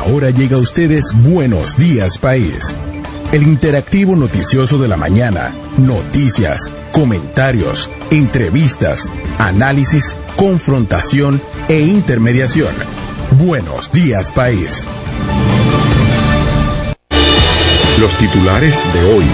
Ahora llega a ustedes Buenos Días País, el interactivo noticioso de la mañana. Noticias, comentarios, entrevistas, análisis, confrontación e intermediación. Buenos Días País. Los titulares de hoy.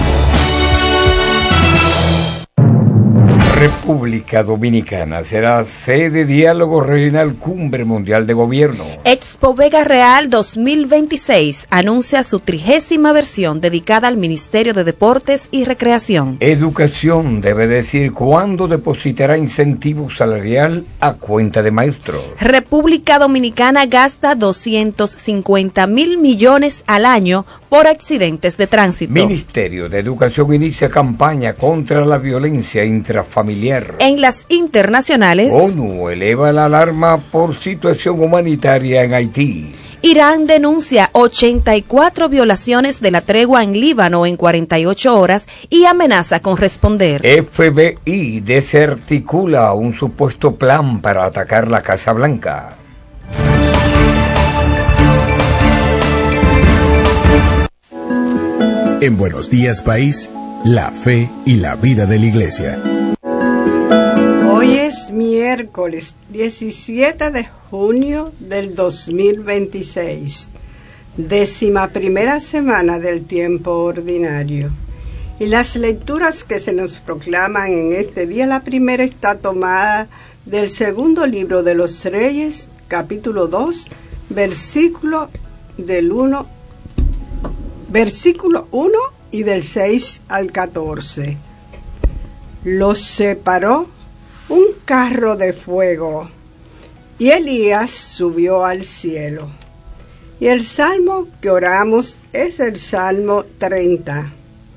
República Dominicana será sede Diálogo Regional Cumbre Mundial de Gobierno. Expo Vega Real 2026 anuncia su 30ª versión dedicada al Ministerio de Deportes y Recreación. Educación debe decir cuándo depositará incentivo salarial a cuenta de maestros. República Dominicana gasta 250.000 millones al año por accidentes de tránsito. Ministerio de Educación inicia campaña contra la violencia intrafamiliar. En las internacionales, ONU eleva la alarma por situación humanitaria en Haití. Irán denuncia 84 violaciones de la tregua en Líbano en 48 horas y amenaza con responder. FBI desarticula un supuesto plan para atacar la Casa Blanca. En Buenos Días País, la fe y la vida de la Iglesia. Hoy es miércoles 17 de junio del 2026, 11ª semana del tiempo ordinario. Y las lecturas que se nos proclaman en este día, la primera está tomada del segundo libro de los Reyes, capítulo 2, versículo 1 y del 6 al 14. Los separó un carro de fuego, y Elías subió al cielo. Y el salmo que oramos es el Salmo 30.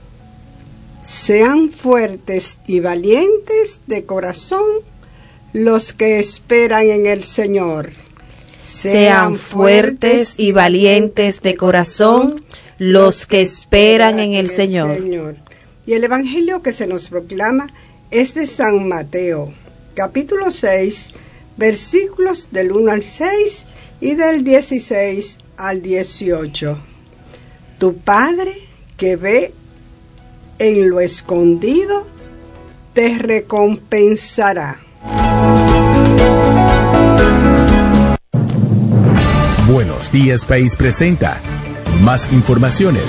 Sean fuertes y valientes de corazón los que esperan en el Señor. Sean fuertes y valientes de corazón los que esperan en el Señor. Y el evangelio que se nos proclama es de San Mateo, capítulo 6, versículos del 1 al 6 y del 16 al 18. Tu Padre que ve en lo escondido te recompensará. Buenos Días País presenta más informaciones.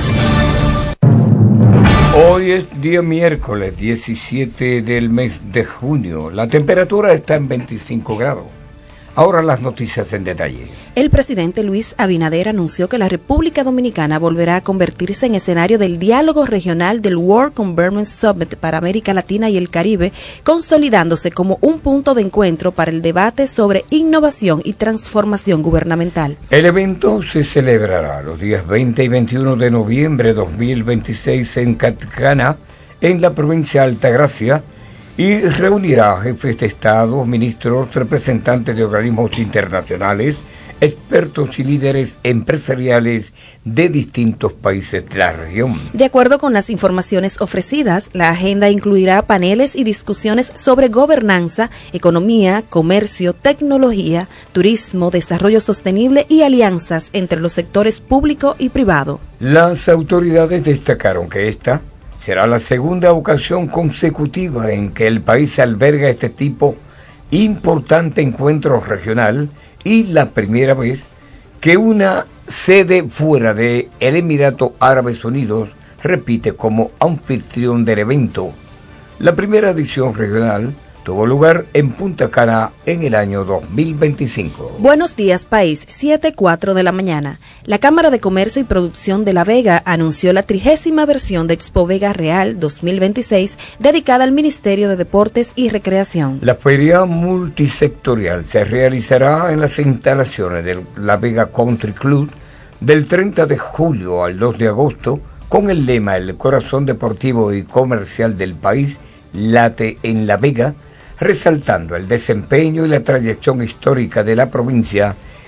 Hoy es día miércoles 17 del mes de junio. La temperatura está en 25 grados. Ahora las noticias en detalle. El presidente Luis Abinader anunció que la República Dominicana volverá a convertirse en escenario del diálogo regional del World Government Summit para América Latina y el Caribe, consolidándose como un punto de encuentro para el debate sobre innovación y transformación gubernamental. El evento se celebrará los días 20 y 21 de noviembre de 2026 en Catcana, en la provincia de Altagracia, y reunirá a jefes de Estado, ministros, representantes de organismos internacionales, expertos y líderes empresariales de distintos países de la región. De acuerdo con las informaciones ofrecidas, la agenda incluirá paneles y discusiones sobre gobernanza, economía, comercio, tecnología, turismo, desarrollo sostenible y alianzas entre los sectores público y privado. Las autoridades destacaron que esta será la segunda ocasión consecutiva en que el país alberga este tipo importante encuentro regional y la primera vez que una sede fuera de el Emirato Árabes Unidos repite como anfitrión del evento. La primera edición regional tuvo lugar en Punta Cana en el año 2025. Buenos días, país, 7:04 de la mañana. La Cámara de Comercio y Producción de La Vega anunció la 30ª versión de Expo Vega Real 2026 dedicada al Ministerio de Deportes y Recreación. La feria multisectorial se realizará en las instalaciones de La Vega Country Club del 30 de julio al 2 de agosto con el lema El corazón deportivo y comercial del país late en La Vega, resaltando el desempeño y la trayectoria histórica de la provincia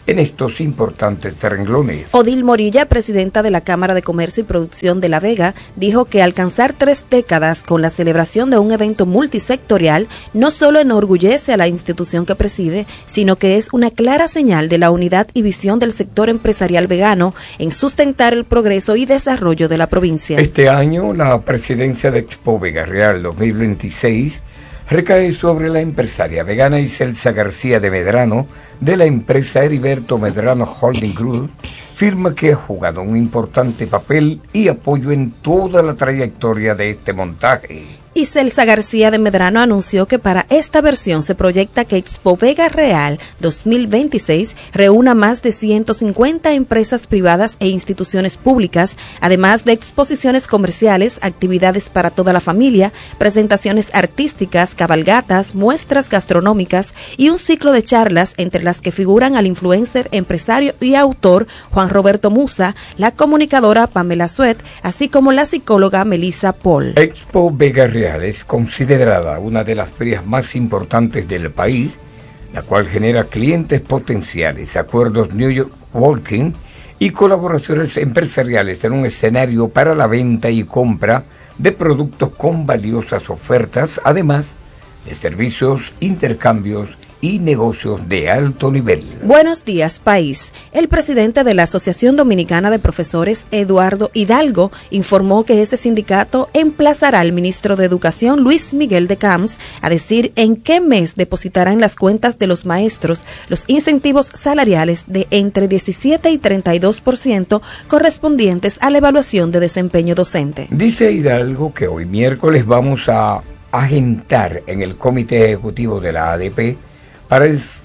en estos importantes renglones. Odil Morilla, presidenta de la Cámara de Comercio y Producción de La Vega, dijo que alcanzar 3 décadas con la celebración de un evento multisectorial no solo enorgullece a la institución que preside, sino que es una clara señal de la unidad y visión del sector empresarial vegano en sustentar el progreso y desarrollo de la provincia. Este año, la presidencia de Expo Vega Real 2026 recae sobre la empresaria vegana Iselsa García de Medrano, de la empresa Heriberto Medrano Holding Group, firma que ha jugado un importante papel y apoyo en toda la trayectoria de este montaje. Iselsa García de Medrano anunció que para esta versión se proyecta que Expo Vega Real 2026 reúna más de 150 empresas privadas e instituciones públicas, además de exposiciones comerciales, actividades para toda la familia, presentaciones artísticas, cabalgatas, muestras gastronómicas y un ciclo de charlas entre las que figuran al influencer, empresario y autor Juan Roberto Musa, la comunicadora Pamela Suet, así como la psicóloga Melissa Paul. Expo Vega Real es considerada una de las ferias más importantes del país, la cual genera clientes potenciales, acuerdos New York Walking y colaboraciones empresariales en un escenario para la venta y compra de productos con valiosas ofertas, además de servicios, intercambios y negocios de alto nivel. Buenos días, país. El presidente de la Asociación Dominicana de Profesores, Eduardo Hidalgo, informó que este sindicato emplazará al ministro de Educación, Luis Miguel de Camps, a decir en qué mes depositará en las cuentas de los maestros los incentivos salariales de entre 17 y 32% correspondientes a la evaluación de desempeño docente. Dice Hidalgo que hoy miércoles vamos a agendar en el Comité Ejecutivo de la ADP para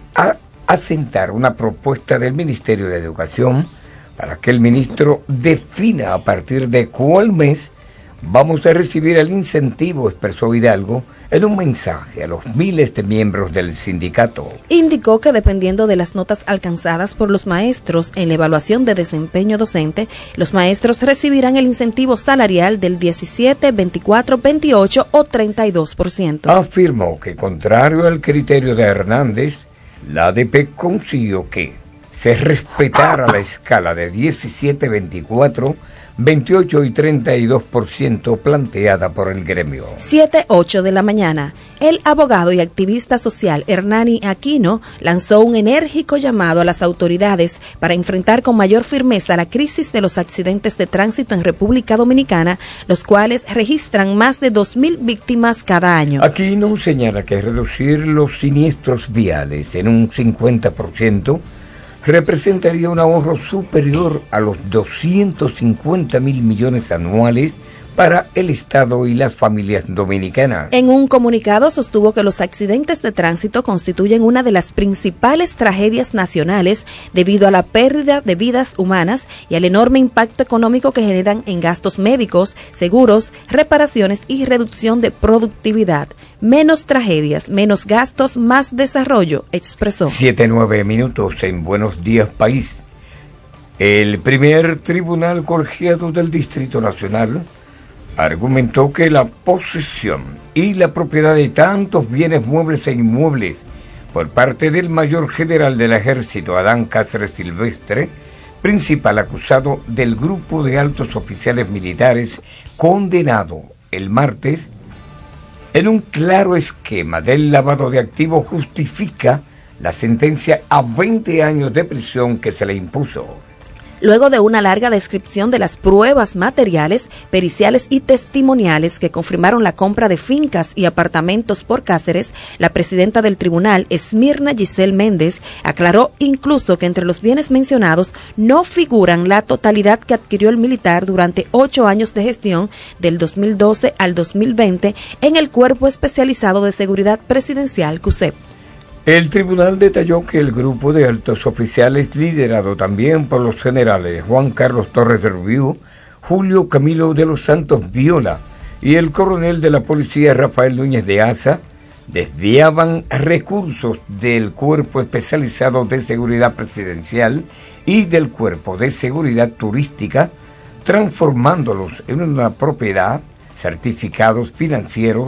asentar una propuesta del Ministerio de Educación para que el ministro defina a partir de cuál mes vamos a recibir el incentivo, expresó Hidalgo en un mensaje a los miles de miembros del sindicato. Indicó que dependiendo de las notas alcanzadas por los maestros en la evaluación de desempeño docente, los maestros recibirán el incentivo salarial del 17, 24, 28 o 32%. Afirmó que, contrario al criterio de Hernández, la ADP consiguió que se respetara la escala de 17, 24, 28 y 32% planteada por el gremio. 7:08 de la mañana. El abogado y activista social Hernani Aquino lanzó un enérgico llamado a las autoridades para enfrentar con mayor firmeza la crisis de los accidentes de tránsito en República Dominicana, los cuales registran más de 2.000 víctimas cada año. Aquino señala que reducir los siniestros viales en un 50% representaría un ahorro superior a los 250.000 millones anuales para el Estado y las familias dominicanas. En un comunicado sostuvo que los accidentes de tránsito constituyen una de las principales tragedias nacionales debido a la pérdida de vidas humanas y al enorme impacto económico que generan en gastos médicos, seguros, reparaciones y reducción de productividad. Menos tragedias, menos gastos, más desarrollo, expresó. 7:09 minutos en Buenos Días, País. El primer tribunal colegiado del Distrito Nacional argumentó que la posesión y la propiedad de tantos bienes muebles e inmuebles por parte del mayor general del Ejército, Adán Cáceres Silvestre, principal acusado del grupo de altos oficiales militares condenado el martes en un claro esquema del lavado de activos, justifica la sentencia a 20 años de prisión que se le impuso. Luego de una larga descripción de las pruebas materiales, periciales y testimoniales que confirmaron la compra de fincas y apartamentos por Cáceres, la presidenta del tribunal, Esmirna Giselle Méndez, aclaró incluso que entre los bienes mencionados no figuran la totalidad que adquirió el militar durante 8 años de gestión, del 2012 al 2020, en el Cuerpo Especializado de Seguridad Presidencial, CUSEP. El tribunal detalló que el grupo de altos oficiales, liderado también por los generales Juan Carlos Torres de Rubio, Julio Camilo de los Santos Viola y el coronel de la policía Rafael Núñez de Asa, desviaban recursos del Cuerpo Especializado de Seguridad Presidencial y del Cuerpo de Seguridad Turística, transformándolos en una propiedad, certificados financieros,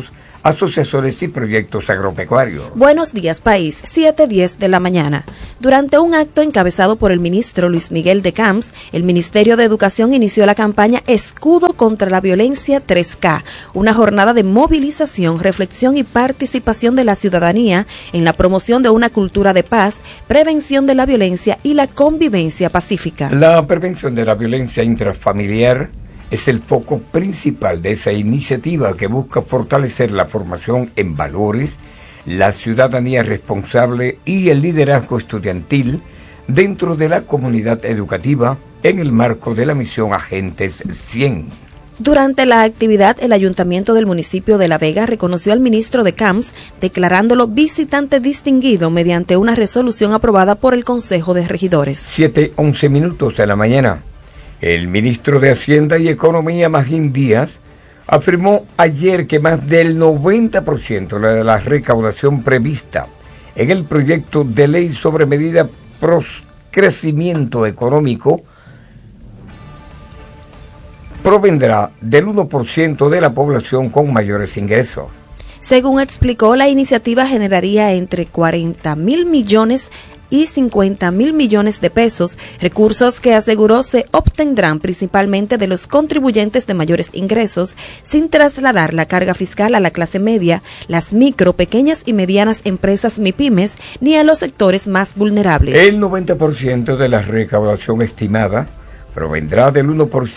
asociaciones y proyectos agropecuarios. Buenos días, país, 7:10 de la mañana. Durante un acto encabezado por el ministro Luis Miguel de Camps, el Ministerio de Educación inició la campaña Escudo contra la Violencia 3K, una jornada de movilización, reflexión y participación de la ciudadanía en la promoción de una cultura de paz, prevención de la violencia y la convivencia pacífica. La prevención de la violencia intrafamiliar es el foco principal de esa iniciativa que busca fortalecer la formación en valores, la ciudadanía responsable y el liderazgo estudiantil dentro de la comunidad educativa en el marco de la misión Agentes 100. Durante la actividad, el ayuntamiento del municipio de La Vega reconoció al ministro de Camps, declarándolo visitante distinguido mediante una resolución aprobada por el Consejo de Regidores. 7:11 minutos de la mañana. El ministro de Hacienda y Economía, Magín Díaz, afirmó ayer que más del 90% de la recaudación prevista en el proyecto de ley sobre medida pro crecimiento económico provendrá del 1% de la población con mayores ingresos. Según explicó, la iniciativa generaría entre 40.000 millones y 50.000 millones de pesos, recursos que aseguró se obtendrán principalmente de los contribuyentes de mayores ingresos, sin trasladar la carga fiscal a la clase media, las micro, pequeñas y medianas empresas MIPYMES, ni a los sectores más vulnerables. El 90% de la recaudación estimada provendrá del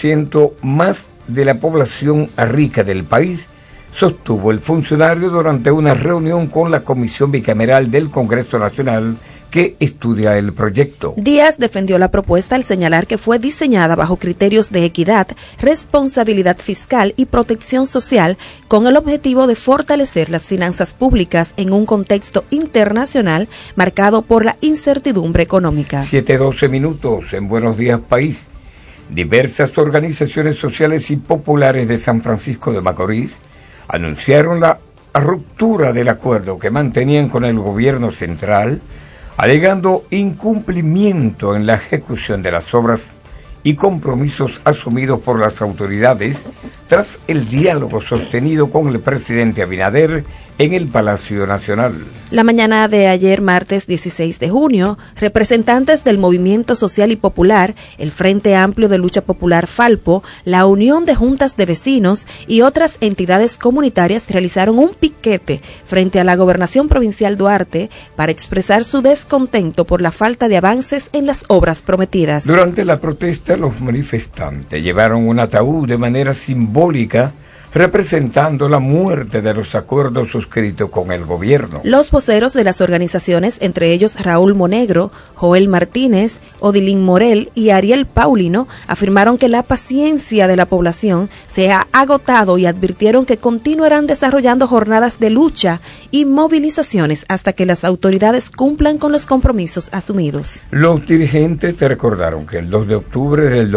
1% más de la población rica del país, sostuvo el funcionario durante una reunión con la Comisión Bicameral del Congreso Nacional que estudia el proyecto. Díaz defendió la propuesta al señalar que fue diseñada bajo criterios de equidad, responsabilidad fiscal y protección social, con el objetivo de fortalecer las finanzas públicas en un contexto internacional marcado por la incertidumbre económica. 7:12 minutos en Buenos Días País. Diversas organizaciones sociales y populares de San Francisco de Macorís anunciaron la ruptura del acuerdo que mantenían con el gobierno central, alegando incumplimiento en la ejecución de las obras y compromisos asumidos por las autoridades tras el diálogo sostenido con el presidente Abinader en el Palacio Nacional. La mañana de ayer, martes 16 de junio, representantes del Movimiento Social y Popular, el Frente Amplio de Lucha Popular Falpo, la Unión de Juntas de Vecinos y otras entidades comunitarias realizaron un piquete frente a la Gobernación Provincial Duarte para expresar su descontento por la falta de avances en las obras prometidas. Durante la protesta, los manifestantes llevaron un ataúd de manera simbólica representando la muerte de los acuerdos suscritos con el gobierno. Los voceros de las organizaciones, entre ellos Raúl Monegro, Joel Martínez, Odilín Morel y Ariel Paulino, afirmaron que la paciencia de la población se ha agotado y advirtieron que continuarán desarrollando jornadas de lucha y movilizaciones hasta que las autoridades cumplan con los compromisos asumidos. Los dirigentes recordaron que el 2 de octubre del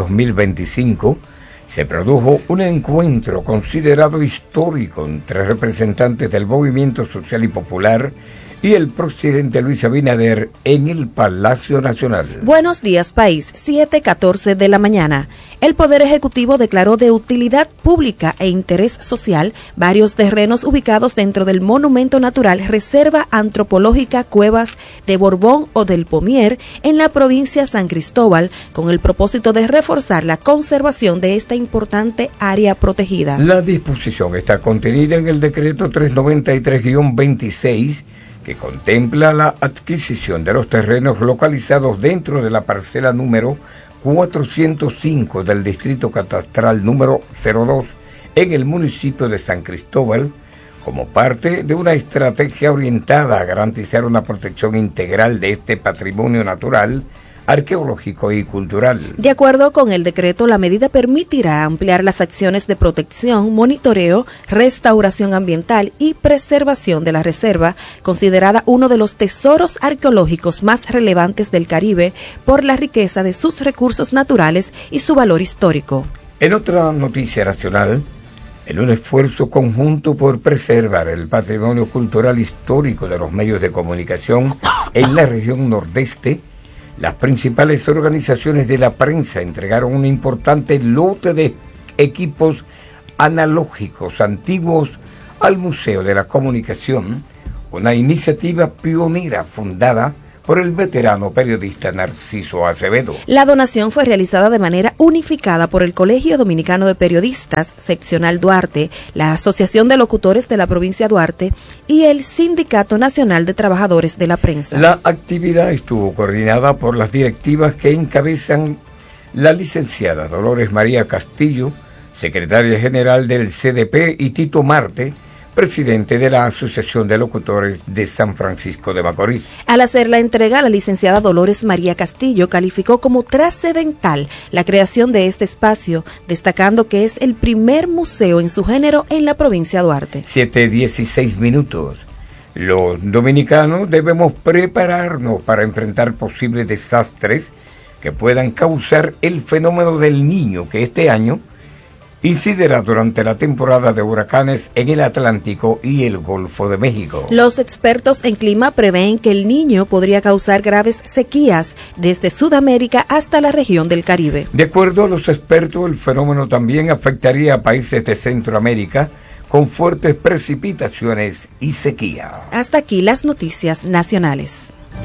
2025 se produjo un encuentro considerado histórico entre representantes del Movimiento Social y Popular y el presidente Luis Abinader en el Palacio Nacional. Buenos días, país, 7:14 de la mañana. El Poder Ejecutivo declaró de utilidad pública e interés social varios terrenos ubicados dentro del Monumento Natural Reserva Antropológica Cuevas de Borbón o del Pomier en la provincia San Cristóbal, con el propósito de reforzar la conservación de esta importante área protegida. La disposición está contenida en el decreto 393-26, que contempla la adquisición de los terrenos localizados dentro de la parcela número 405 del distrito catastral número 02 en el municipio de San Cristóbal, como parte de una estrategia orientada a garantizar una protección integral de este patrimonio natural, arqueológico y cultural. De acuerdo con el decreto, la medida permitirá ampliar las acciones de protección, monitoreo, restauración ambiental y preservación de la reserva, considerada uno de los tesoros arqueológicos más relevantes del Caribe por la riqueza de sus recursos naturales y su valor histórico. En otra noticia nacional, en un esfuerzo conjunto por preservar el patrimonio cultural histórico de los medios de comunicación en la región nordeste, las principales organizaciones de la prensa entregaron un importante lote de equipos analógicos antiguos al Museo de la Comunicación, una iniciativa pionera fundada por el veterano periodista Narciso Acevedo. La donación fue realizada de manera unificada por el Colegio Dominicano de Periodistas, Seccional Duarte, la Asociación de Locutores de la Provincia Duarte y el Sindicato Nacional de Trabajadores de la Prensa. La actividad estuvo coordinada por las directivas que encabezan la licenciada Dolores María Castillo, secretaria general del CDP, y Tito Marte, presidente de la Asociación de Locutores de San Francisco de Macorís. Al hacer la entrega, la licenciada Dolores María Castillo calificó como trascendental la creación de este espacio, destacando que es el primer museo en su género en la provincia de Duarte. 7:16. Los dominicanos debemos prepararnos para enfrentar posibles desastres que puedan causar el fenómeno del Niño, que este año incidirá durante la temporada de huracanes en el Atlántico y el Golfo de México. Los expertos en clima prevén que el Niño podría causar graves sequías desde Sudamérica hasta la región del Caribe. De acuerdo a los expertos, el fenómeno también afectaría a países de Centroamérica con fuertes precipitaciones y sequía. Hasta aquí las noticias nacionales.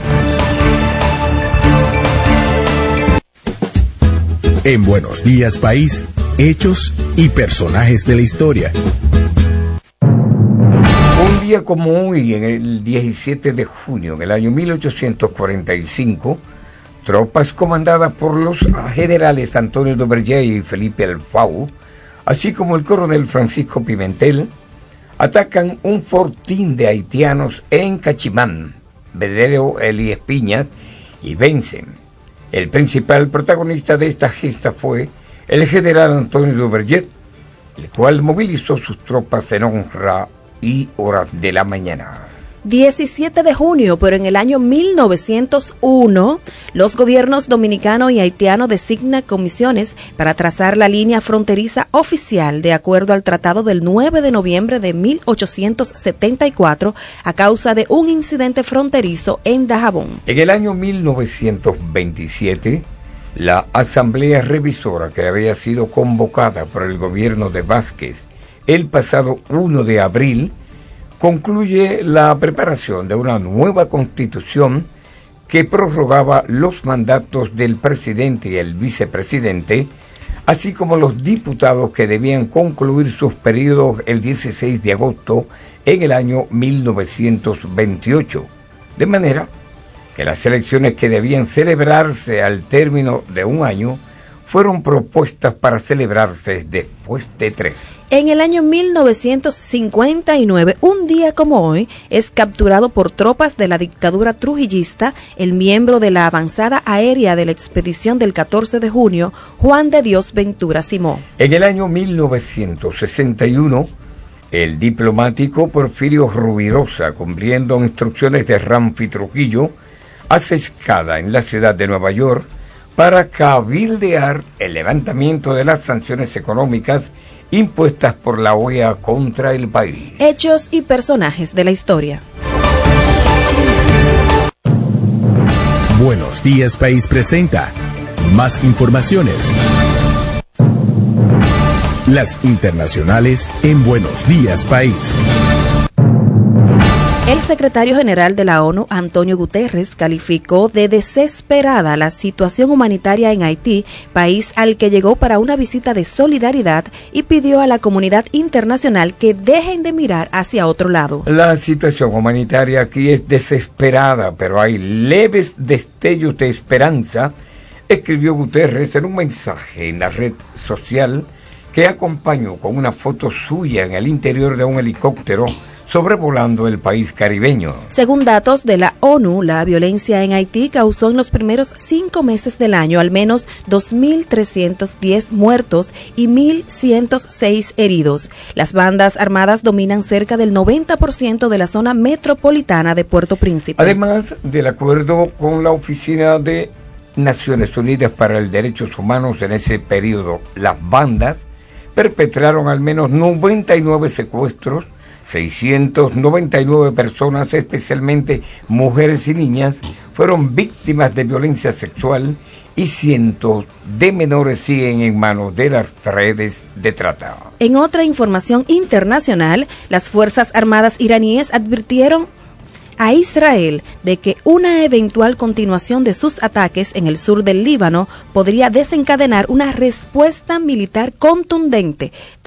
En Buenos Días País, hechos y personajes de la historia. Un día como hoy, en el 17 de junio del año 1845, tropas comandadas por los generales Antonio Duvergé y Felipe Alfau, así como el coronel Francisco Pimentel, atacan un fortín de haitianos en Cachimán, Vedero Elías Piñas, y vencen. El principal protagonista de esta gesta fue el general Antonio Duvergé, el cual movilizó sus tropas en honra y horas de la mañana. 17 de junio, pero en el año 1901, los gobiernos dominicano y haitiano designan comisiones para trazar la línea fronteriza oficial de acuerdo al Tratado del 9 de noviembre de 1874 a causa de un incidente fronterizo en Dajabón. En el año 1927, la Asamblea Revisora, que había sido convocada por el gobierno de Vázquez el pasado 1 de abril, concluye la preparación de una nueva constitución que prorrogaba los mandatos del presidente y el vicepresidente, así como los diputados que debían concluir sus periodos el 16 de agosto en el año 1928, de manera que las elecciones que debían celebrarse al término de un año fueron propuestas para celebrarse después de 3. En el año 1959, un día como hoy, es capturado por tropas de la dictadura trujillista el miembro de la avanzada aérea de la expedición del 14 de junio, Juan de Dios Ventura Simó. En el año 1961, el diplomático Porfirio Rubirosa, cumpliendo instrucciones de Ramfi Trujillo, hace escala en la ciudad de Nueva York para cabildear el levantamiento de las sanciones económicas impuestas por la OEA contra el país. Hechos y personajes de la historia. Buenos Días País presenta más informaciones. Las internacionales en Buenos Días País. El secretario general de la ONU, Antonio Guterres, calificó de desesperada la situación humanitaria en Haití, país al que llegó para una visita de solidaridad, y pidió a la comunidad internacional que dejen de mirar hacia otro lado. La situación humanitaria aquí es desesperada, pero hay leves destellos de esperanza, escribió Guterres en un mensaje en la red social que acompañó con una foto suya en el interior de un helicóptero sobrevolando el país caribeño. Según datos de la ONU, la violencia en Haití causó en los primeros 5 meses del año al menos 2.310 muertos y 1.106 heridos. Las bandas armadas dominan cerca del 90% de la zona metropolitana de Puerto Príncipe. Además, del acuerdo con la Oficina de Naciones Unidas para los Derechos Humanos en ese periodo, las bandas perpetraron al menos 99 secuestros, 699 personas, especialmente mujeres y niñas, fueron víctimas de violencia sexual y cientos de menores siguen en manos de las redes de trata. En otra información internacional, las Fuerzas Armadas iraníes advirtieron a Israel de que una eventual continuación de sus ataques en el sur del Líbano podría desencadenar una respuesta militar contundente